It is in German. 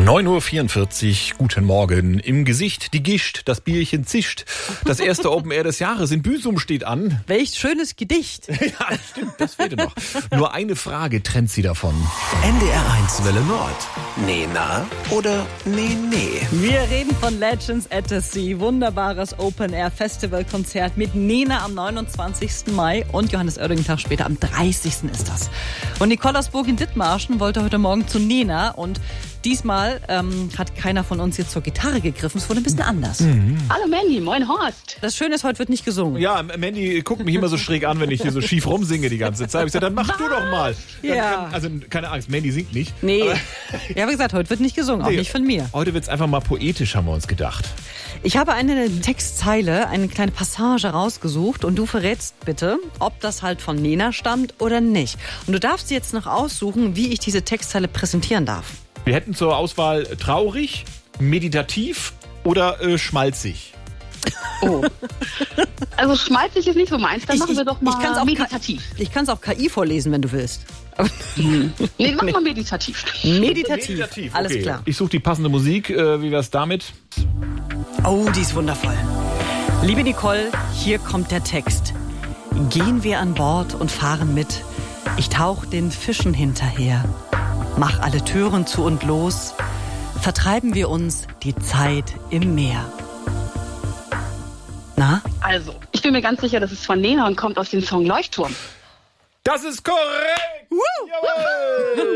9:44 Uhr, guten Morgen. Im Gesicht die Gischt, das Bierchen zischt. Das erste Open Air des Jahres in Büsum steht an. Welch schönes Gedicht. Ja, stimmt, das fehlte noch. Nur eine Frage trennt sie davon. NDR1 Welle Nord. Nee, na oder nee, nee? Wir reden von Legends at the Sea. Wunderbares Open Air Festivalkonzert mit Nena am 29. Mai und Johannes Oerding einen Tag später, am 30. ist das. Und Nicole aus Burg in Dithmarschen wollte heute Morgen zu Nena und diesmal hat keiner von uns jetzt zur Gitarre gegriffen. Es wurde ein bisschen anders. Hallo Mandy, moin Horst. Das Schöne ist, heute wird nicht gesungen. Ja, Mandy guckt mich immer so schräg an, wenn ich hier so schief rumsinge die ganze Zeit. Ich sage, dann mach du doch mal. Ja. Also keine Angst, Mandy singt nicht. Nee. Aber Ja, wie gesagt, heute wird nicht gesungen, auch nicht von mir. Heute wird's einfach mal poetisch, haben wir uns gedacht. Ich habe eine Textzeile, eine kleine Passage rausgesucht und du verrätst bitte, ob das halt von Nena stammt oder nicht. Und du darfst dir jetzt noch aussuchen, wie ich diese Textzeile präsentieren darf. Wir hätten zur Auswahl traurig, meditativ oder schmalzig. Oh. Also schmalzig ist nicht so meins, dann machen wir doch mal kann's auch meditativ. Ich kann es auch KI vorlesen, wenn du willst. Nee, machen wir meditativ. Meditativ. Alles okay. klar. Ich suche die passende Musik. Wie wär's damit? Oh, die ist wundervoll. Liebe Nicole, hier kommt der Text. Gehen wir an Bord und fahren mit. Ich tauch den Fischen hinterher. Mach alle Türen zu und los. Vertreiben wir uns die Zeit im Meer. Na? Also, ich bin mir ganz sicher, das ist von Nena und kommt aus dem Song Leuchtturm. Das ist korrekt! Jawohl!